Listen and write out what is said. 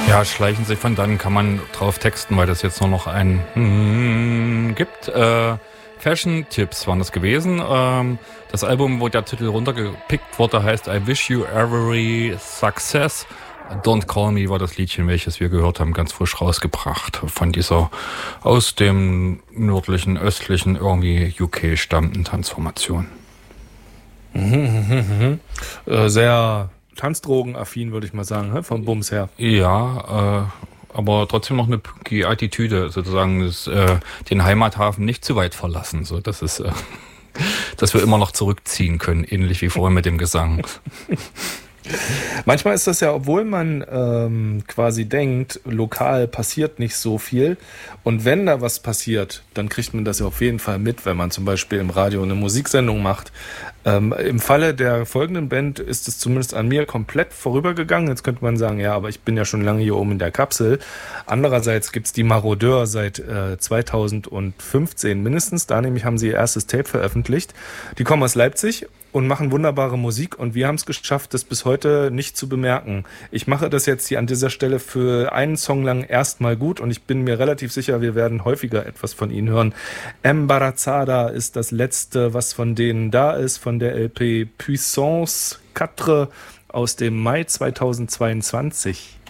Ja, schleichen sich von dann, kann man drauf texten, weil das jetzt nur noch ein gibt. Fashion-Tipps waren das gewesen. Das Album, wo der Titel runtergepickt wurde, heißt I Wish You Every Success. Don't Call Me war das Liedchen, welches wir gehört haben, ganz frisch rausgebracht. Von dieser aus dem nördlichen, östlichen, irgendwie UK stammenden Tanzformation. Sehr tanzdrogenaffin, würde ich mal sagen, vom Bums her. Ja, aber trotzdem noch eine punky Attitüde, sozusagen den Heimathafen nicht zu weit verlassen, so dass dass wir immer noch zurückziehen können, ähnlich wie vorhin mit dem Gesang. Manchmal ist das ja, obwohl man quasi denkt, lokal passiert nicht so viel. Und wenn da was passiert, dann kriegt man das ja auf jeden Fall mit, wenn man zum Beispiel im Radio eine Musiksendung macht. Im Falle der folgenden Band ist es zumindest an mir komplett vorübergegangen. Jetzt könnte man sagen, ja, aber ich bin ja schon lange hier oben in der Kapsel. Andererseits gibt's die Marodeur seit 2015 mindestens. Da nämlich haben sie ihr erstes Tape veröffentlicht. Die kommen aus Leipzig und machen wunderbare Musik und wir haben es geschafft, das bis heute nicht zu bemerken. Ich mache das jetzt hier an dieser Stelle für einen Song lang erstmal gut und ich bin mir relativ sicher, wir werden häufiger etwas von ihnen hören. Embarazada ist das letzte, was von denen da ist, von der LP Puissance 4 aus dem Mai 2022.